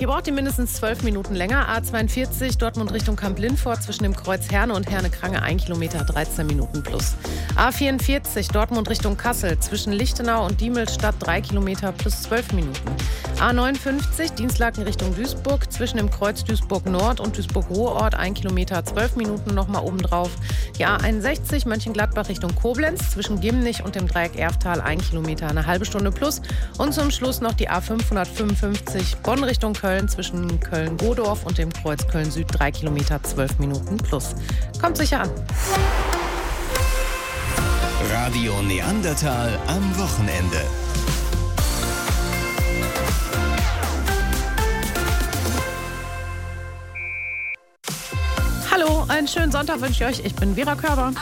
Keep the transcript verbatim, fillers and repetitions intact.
Ihr braucht die mindestens zwölf Minuten länger. A zweiundvierzig Dortmund Richtung Kamp-Lindfort zwischen dem Kreuz Herne und Herne-Krange ein Kilometer, dreizehn Minuten plus. A vierundvierzig Dortmund Richtung Kassel zwischen Lichtenau und Diemelstadt drei Kilometer plus zwölf Minuten. A neunundfünfzig Dienstlaken Richtung Duisburg zwischen dem Kreuz Duisburg Nord und Duisburg Ruhrort ein Kilometer, zwölf Minuten nochmal obendrauf. Die A einundsechzig Mönchengladbach Richtung Koblenz zwischen Gimnich und dem Dreieck Erftal ein Kilometer, eine halbe Stunde plus. Und zum Schluss noch die A fünfhundertfünfundfünfzig Bonn Richtung Köln zwischen Köln-Godorf und dem Kreuz Köln-Süd drei Kilometer, zwölf Minuten plus. Kommt sicher an. Radio Neandertal am Wochenende. Hallo, einen schönen Sonntag wünsche ich euch. Ich bin Vera Körber.